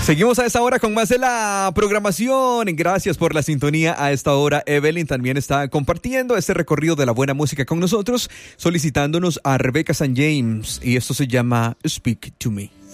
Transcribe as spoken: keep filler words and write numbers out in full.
Seguimos a esta hora con más de la programación. Gracias por la sintonía a esta hora. Evelyn también está compartiendo este recorrido de la buena música con nosotros, solicitándonos a Rebecca Saint James, y esto se llama Speak to Me.